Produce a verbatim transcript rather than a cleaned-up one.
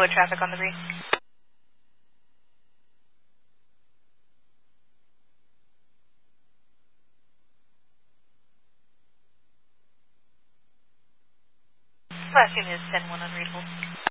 with traffic on the green. Last unit is ten one unreadable.